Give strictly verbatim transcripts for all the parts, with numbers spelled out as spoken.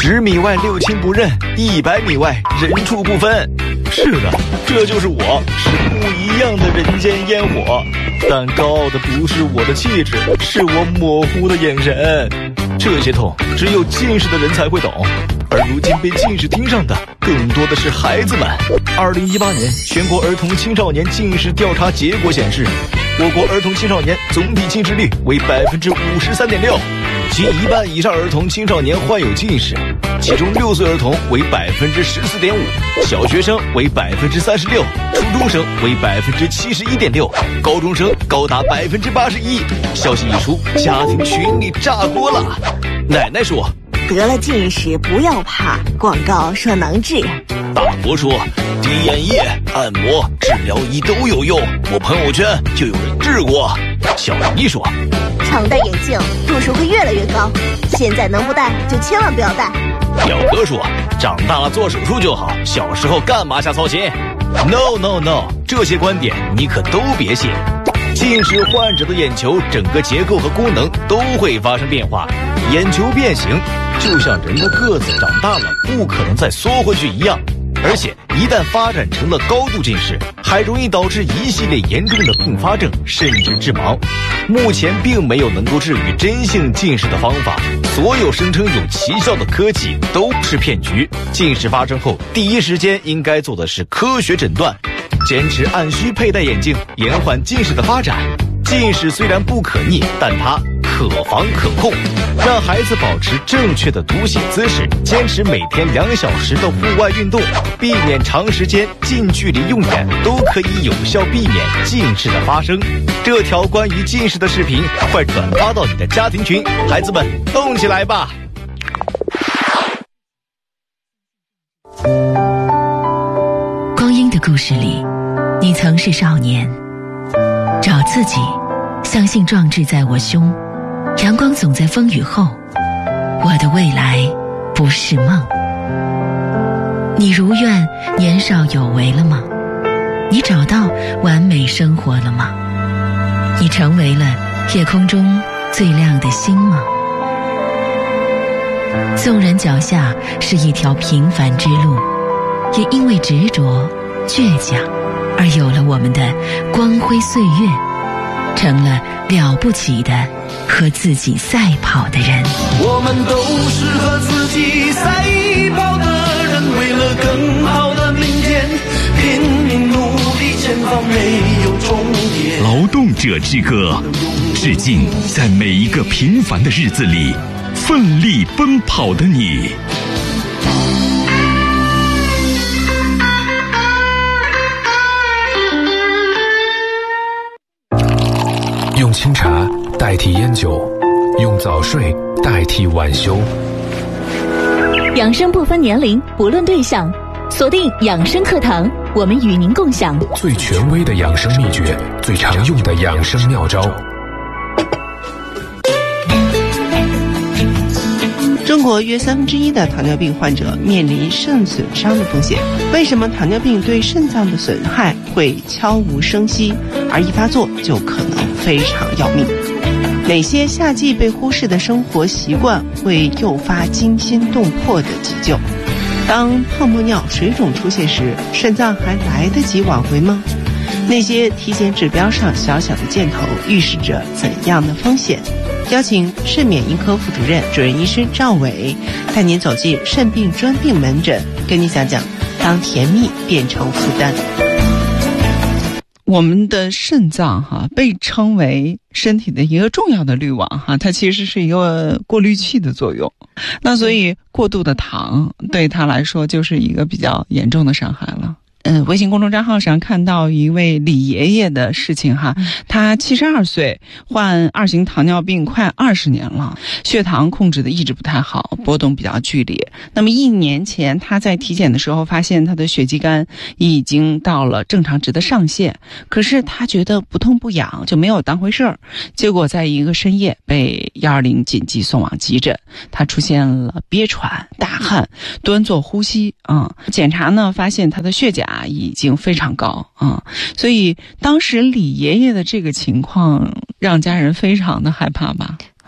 十米外六亲不认，一百米外人畜不分。是的，这就是我，是不一样的人间烟火。但高傲的不是我的气质，是我模糊的眼神。这些痛只有近视的人才会懂，而如今被近视盯上的更多的是孩子们。二零一八年全国儿童青少年近视调查结果显示，我国儿童青少年总体近视率为百分之五十三点六，其一半以上儿童青少年患有近视，其中六岁儿童为百分之十四点五，小学生为百分之三十六，初中生为百分之七十一点六，高中生高达百分之八十一。消息一出，家庭群里炸锅了。奶奶说， 得了近视不要怕，广告说能治。 大伯说，滴眼液、按摩、治疗仪都有用，我朋友圈就有人治过。小姨说， 常戴眼镜度数会越来越高，现在能不戴就千万不要戴。 表哥说，长大了做手术就好，小时候干嘛瞎操心。 No no no， 这些观点你可都别信。近视患者的眼球整个结构和功能都会发生变化，眼球变形就像人的个子长大了不可能再缩回去一样，而且一旦发展成了高度近视，还容易导致一系列严重的并发症，甚至致盲。目前并没有能够治愈真性近视的方法，所有声称有奇效的科技都是骗局。近视发生后，第一时间应该做的是科学诊断，坚持按需佩戴眼镜，延缓近视的发展。近视虽然不可逆，但它可防可控。让孩子保持正确的读写姿势，坚持每天两小时的户外运动，避免长时间近距离用眼，都可以有效避免近视的发生。这条关于近视的视频，快转发到你的家庭群，孩子们动起来吧！ 光阴的故事里，你曾是少年，找自己，相信壮志在我胸，阳光总在风雨后，我的未来不是梦。你如愿年少有为了吗？你找到完美生活了吗？你成为了夜空中最亮的星吗？纵然脚下是一条平凡之路，也因为执着倔强而有了我们的光辉岁月，成了了不起的和自己赛跑的人。 我们都是和自己赛跑的人，为了更好的明天拼命努力，前方没有终点。 劳动者之歌，致敬在每一个平凡的日子里奋力奔跑的你。 用清茶代替烟酒，用早睡代替晚休。 养生不分年龄，不论对象，锁定养生课堂，我们与您共享最权威的养生秘诀，最常用的养生妙招。 中国约三分之一的糖尿病患者面临肾损伤的风险。为什么糖尿病对肾脏的损害会悄无声息，而一发作就可能非常要命？哪些夏季被忽视的生活习惯会诱发惊心动魄的急救？当泡沫尿、水肿出现时，肾脏还来得及挽回吗？那些体检指标上小小的箭头预示着怎样的风险？邀请肾免疫科副主任、主任医师赵伟带您走进肾病专病门诊，跟你讲讲当甜蜜变成负担。 我们的肾脏哈被称为身体的一个重要的滤网哈，它其实是一个过滤器的作用。那所以过度的糖对它来说就是一个比较严重的伤害了。嗯，微信公众账号上看到一位李爷爷的事情哈，他七十二岁，患二型糖尿病快二十年了，血糖控制的一直不太好，波动比较剧烈。那么一年前他在体检的时候发现他的血肌酐已经到了正常值的上限，可是他觉得不痛不痒，就没有当回事儿。结果在一个深夜被一二零紧急送往急诊，他出现了憋喘、大汗、端坐呼吸啊、嗯。检查呢发现他的血钾已经非常高啊、嗯，所以当时李爷爷的这个情况让家人非常的害怕吧。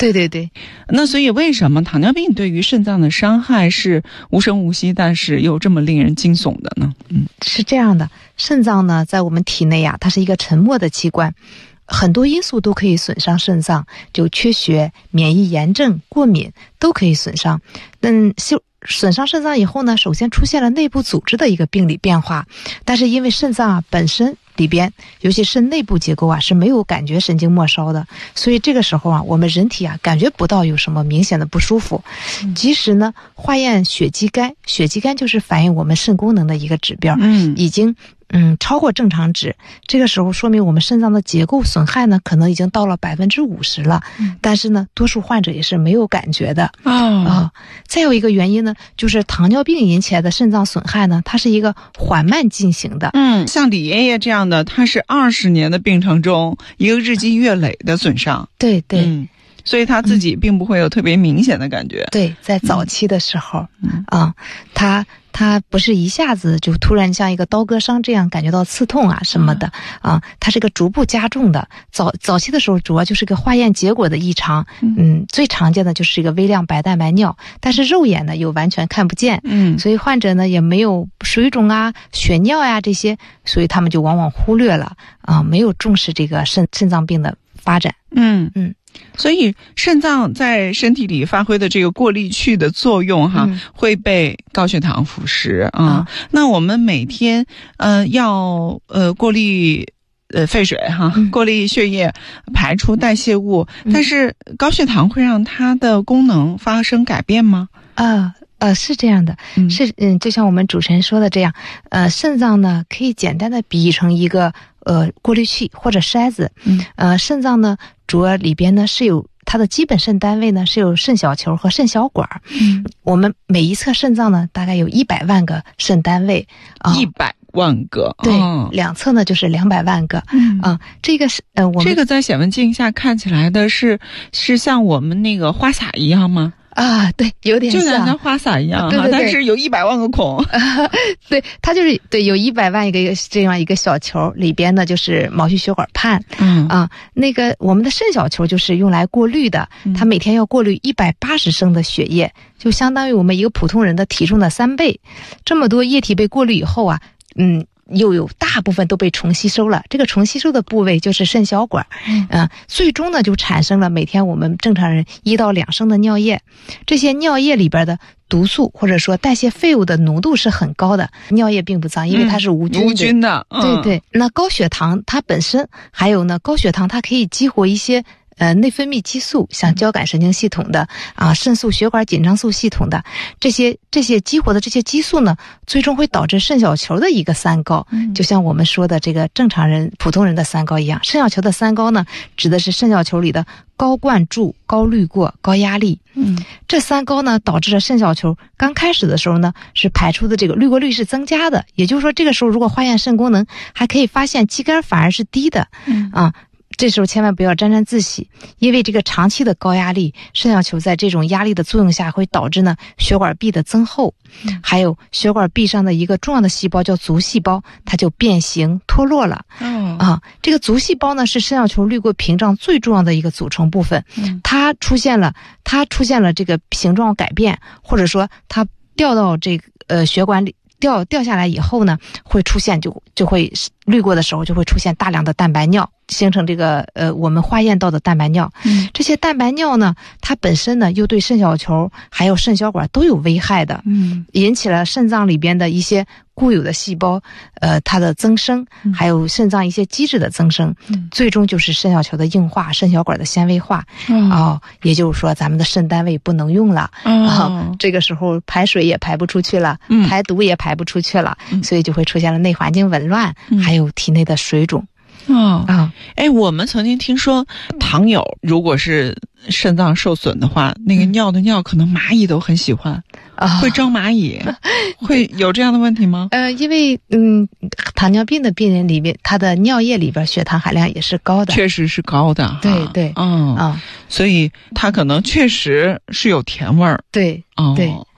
对对对。 那所以为什么糖尿病对于肾脏的伤害是无声无息，但是又这么令人惊悚的呢？嗯， 是这样的，肾脏呢在我们体内啊，它是一个沉默的器官，很多因素都可以损伤肾脏，就缺血、免疫炎症、过敏都可以损伤。嗯，就损伤肾脏以后呢，首先出现了内部组织的一个病理变化，但是因为肾脏啊本身里边，尤其是内部结构啊是没有感觉神经末梢的，所以这个时候啊，我们人体啊感觉不到有什么明显的不舒服。嗯、即使呢化验血肌酐，血肌酐就是反映我们肾功能的一个指标，嗯，已经嗯超过正常值，这个时候说明我们肾脏的结构损害呢可能已经到了百分之五十了，嗯、但是呢多数患者也是没有感觉的啊、哦呃。再有一个原因呢，就是糖尿病引起来的肾脏损害呢，它是一个缓慢进行的。 嗯，像李爷爷这样的，他是二十年的病程中一个日积月累的损伤。 对对。 嗯，所以他自己并不会有特别明显的感觉。 嗯、对，在早期的时候，嗯啊，他他不是一下子就突然像一个刀割伤这样感觉到刺痛啊什么的、嗯、啊，它是个逐步加重的。早早期的时候，主要就是个化验结果的异常，嗯，嗯最常见的就是一个微量白蛋白尿，但是肉眼呢又完全看不见，嗯，所以患者呢也没有水肿啊、血尿呀、啊、这些，所以他们就往往忽略了啊，没有重视这个肾肾脏病的发展。 嗯嗯。所以肾脏在身体里发挥的这个过滤器的作用哈、嗯、会被高血糖腐蚀啊、嗯。那我们每天呃要呃过滤呃废水哈、嗯，过滤血液，排出代谢物、嗯、但是高血糖会让它的功能发生改变吗？ 啊呃，是这样的，嗯是嗯，就像我们主持人说的这样，呃，肾脏呢可以简单的比喻成一个呃过滤器或者筛子，嗯，呃，肾脏呢主要里边呢是有它的基本肾单位呢是有肾小球和肾小管，嗯，我们每一侧肾脏呢大概有一百万个肾单位， 一、呃、百万个， 对，哦、两侧呢就是两百万个，嗯啊、呃，这个是呃我们这个在显微镜下看起来的是是像我们那个花洒一样吗？ 啊，对，有点像， 就像花洒一样， 对对对， 但是有一百万个孔。 啊、对，它就是对，有一百万一个这样一个小球，里边呢就是毛细血管盼。嗯啊，那个我们的肾小球就是用来过滤的，嗯、它每天要过滤一百八十升的血液，就相当于我们一个普通人的体重的三倍。这么多液体被过滤以后啊，嗯。又有大部分都被重吸收了，这个重吸收的部位就是肾小管，嗯、呃，最终呢就产生了每天我们正常人一到两升的尿液，这些尿液里边的毒素或者说代谢废物的浓度是很高的，尿液并不脏，因为它是无菌的。嗯、 无菌的，嗯、 对对。那高血糖它本身还有呢，高血糖它可以激活一些。呃，内分泌激素，像交感神经系统的啊，肾素、血管紧张素系统的这些这些激活的这些激素呢，最终会导致肾小球的一个三高，嗯、就像我们说的这个正常人、普通人的三高一样。肾小球的三高呢，指的是肾小球里的高灌注、高滤过、高压力。嗯，这三高呢，导致了肾小球刚开始的时候呢，是排出的这个滤过率是增加的，也就是说，这个时候如果化验肾功能，还可以发现肌酐反而是低的。嗯啊。这时候千万不要沾沾自喜，因为这个长期的高压力，肾小球在这种压力的作用下会导致呢血管壁的增厚，嗯、还有血管壁上的一个重要的细胞叫足细胞，它就变形脱落了。哦、啊，这个足细胞呢是肾小球滤过屏障最重要的一个组成部分，嗯、它出现了它出现了这个形状改变，或者说它掉到这个呃血管里。掉掉下来以后呢，会出现就就会滤过的时候就会出现大量的蛋白尿，形成这个呃我们化验到的蛋白尿。嗯，这些蛋白尿呢，它本身呢又对肾小球还有肾小管都有危害的。嗯，引起了肾脏里边的一些固有的细胞，呃，它的增生，还有肾脏一些机制的增生，嗯、最终就是肾小球的硬化、肾小管的纤维化。嗯、哦，也就是说咱们的肾单位不能用了。哦，哦这个时候排水也排不出去了，嗯、排毒也排不出去了，嗯、所以就会出现了内环境紊乱，嗯、还有体内的水肿。 哦啊，哎，我们曾经听说，糖友如果是肾脏受损的话，那个尿的尿可能蚂蚁都很喜欢，啊、会招蚂蚁，会有这样的问题吗？ 呃，因为嗯，糖尿病的病人里面，他的尿液里边血糖含量也是高的， 确实是高的。 对对， 嗯啊，所以它可能确实是有甜味儿。 对， 哦， 对。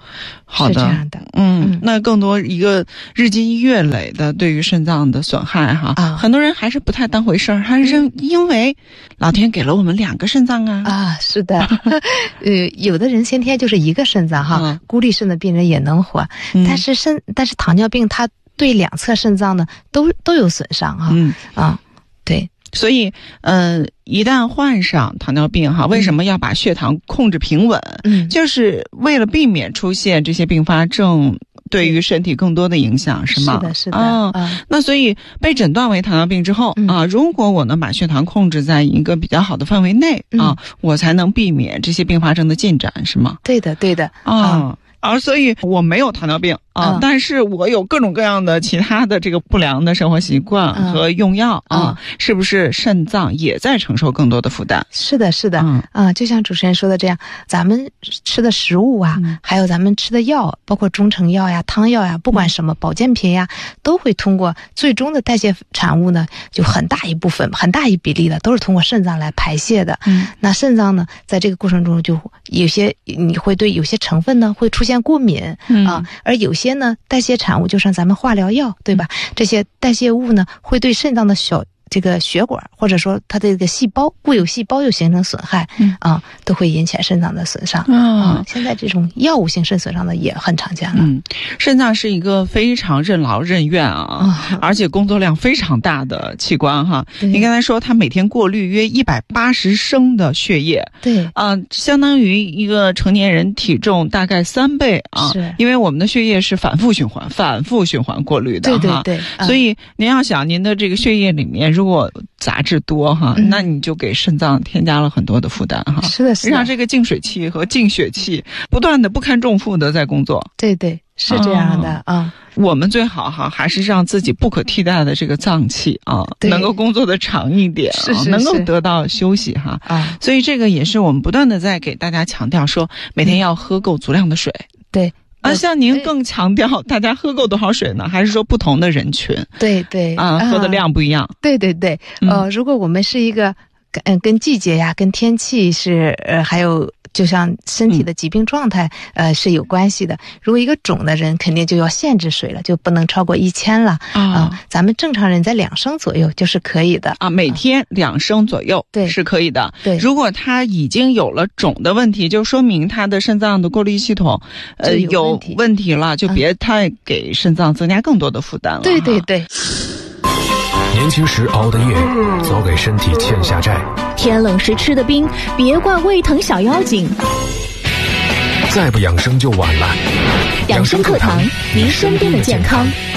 好的， 是这样的。 嗯， 嗯那更多一个日积月累的对于肾脏的损害哈， 啊很多人还是不太当回事儿，还是认因为老天给了我们两个肾脏啊。 啊，是的，呃，有的人先天就是一个肾脏哈， 嗯孤立肾的病人也能活， 嗯但是肾，但是糖尿病它对两侧肾脏呢都都有损伤哈， 嗯啊，对。 所以，呃，一旦患上糖尿病哈，为什么要把血糖控制平稳？ 嗯， 就是为了避免出现这些并发症对于身体更多的影响，是吗？ 是的，是的。 啊、 啊， 那所以被诊断为糖尿病之后、 嗯、 啊，如果我能把血糖控制在一个比较好的范围内、 嗯、 啊，我才能避免这些并发症的进展，是吗？ 对的，对的。 啊。 啊啊，所以我没有糖尿病啊、 嗯， 但是我有各种各样的其他的这个不良的生活习惯和用药、 嗯、 啊、嗯，是不是肾脏也在承受更多的负担？ 是的，是的， 嗯啊，就像主持人说的这样，咱们吃的食物啊， 嗯、 还有咱们吃的药，包括中成药呀、汤药呀，不管什么保健品呀，都会通过最终的代谢产物呢，就很大一部分、很大一比例的都是通过肾脏来排泄的。 嗯， 那肾脏呢，在这个过程中就有些你会对有些成分呢会出现过敏。 嗯、 啊，而有些呢，代谢产物就像咱们化疗药，对吧？嗯、这些代谢物呢，会对肾脏的小这个血管或者说它的这个细胞固有细胞又形成损害， 嗯啊，都会引起肾脏的损伤。 啊、 啊，现在这种药物性肾损伤的也很常见了。 嗯，肾脏是一个非常任劳任怨啊， 啊而且工作量非常大的器官哈。您刚才说它每天过滤约一百八十升的血液， 对啊、呃，相当于一个成年人体重大概三倍啊。 是， 因为我们的血液是反复循环、反复循环过滤的对对哈。 对。啊、 所以您要想您的这个血液里面如果杂质多哈、嗯，那你就给肾脏添加了很多的负担哈。 是的，是的。 让这个净水器和净血器不断的不堪重负的在工作。 对对，是这样的啊、 哦。我们最好哈，还是让自己不可替代的这个脏器啊，能够工作的长一点， 是是是， 能够得到休息哈。 啊， 所以这个也是我们不断的在给大家强调说，每天要喝够足量的水。 嗯、对。 啊，像您更强调大家喝够多少水呢？还是说不同的人群？ 对对啊，喝的量不一样。 对对对，呃，如果我们是一个，嗯，跟季节呀、跟天气是，呃，还有就像身体的疾病状态，嗯、呃，是有关系的。如果一个肿的人，肯定就要限制水了，就不能超过一千了啊、呃。咱们正常人在两升左右就是可以的啊，每天两升左右，对，是可以的。 对， 如果他已经有了肿的问题，就说明他的肾脏的过滤系统呃有问题了，就别太给肾脏增加更多的负担了。 对对对。 年轻时熬的夜，早给身体欠下债。 天冷时吃的冰，别怪胃疼小妖精。 再不养生就晚了。 养生课堂，您身边的健康。